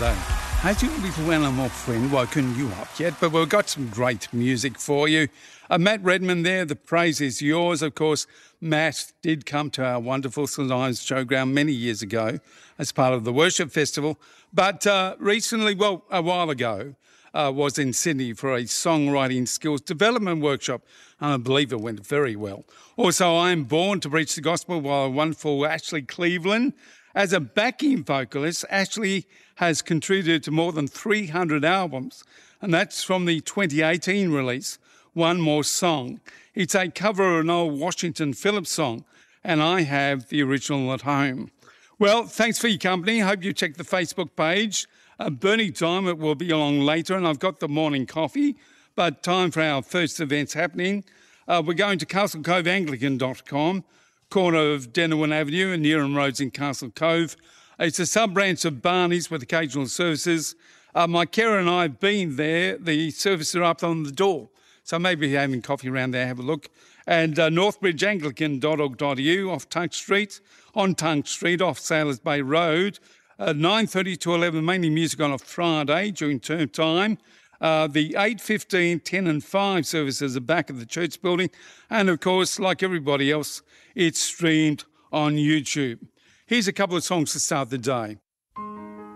Sunday. Has your little animal friend woken you up yet? But we've got some great music for you. Matt Redman there, the praise is yours. Of course, Matt did come to our wonderful St Ives Showground many years ago as part of the Worship Festival. But recently, well, a while ago, was in Sydney for a songwriting skills development workshop, and I believe it went very well. Also, I am born to preach the gospel by a wonderful Ashley Cleveland. As a backing vocalist, Ashley has contributed to more than 300 albums, and that's from the 2018 release, One More Song. It's a cover of an old Washington Phillips song, and I have the original at home. Well, thanks for your company. Hope you check the Facebook page. Bernie Diamond will be along later, and I've got the morning coffee, but time for our first events happening. We're going to castlecoveanglican.com, corner of Denowin Avenue and Neeran Roads in Castle Cove. It's a sub-branch of Barney's with occasional services. My carer and I have been there. The services are up on the door, so maybe you're having coffee around there, have a look. And northbridgeanglican.org.au off Tunk Street, on Tunk Street off Sailors Bay Road, 9:30 to 11, mainly music on a Friday during term time. The 8:15, 10 and 5 services are back at the church building. And of course, like everybody else, it's streamed on YouTube. Here's a couple of songs to start the day.